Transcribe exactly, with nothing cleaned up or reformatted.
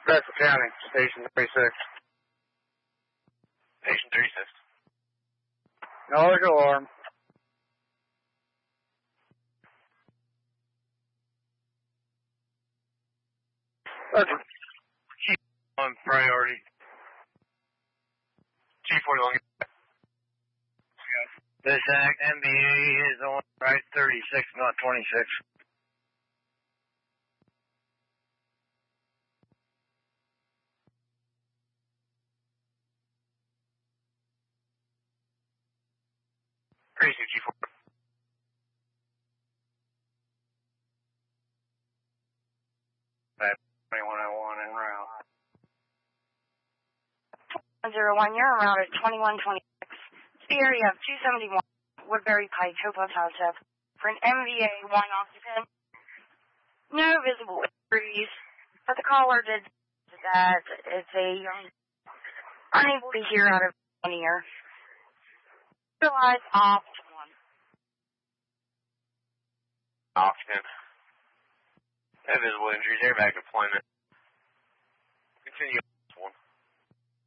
Cecil County, Station thirty-six. Station thirty-six. Acknowledge alarm. Sergeant. Chief on priority. Chief forty long. This act M B A is on right thirty-six, not twenty-six. Crazy Chief four. twenty-one oh one en route. one zero one, you're en route at twenty-one twenty-six. The area of two seventy-one, Woodbury Pike, Hopewell Township, for an M V A one occupant. No visible injuries, but the caller did that it's a young, unable to hear out of one ear. Realize off to one. Occupant. No visible injuries, airbag deployment. Continue.